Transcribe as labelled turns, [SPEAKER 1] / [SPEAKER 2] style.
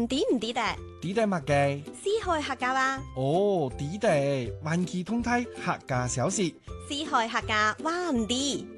[SPEAKER 1] 唔知唔知的，
[SPEAKER 2] 知得乜嘅？
[SPEAKER 1] 四海客家話，
[SPEAKER 2] 哦，知得，環球通體客家小說。
[SPEAKER 1] 四海客家話唔知。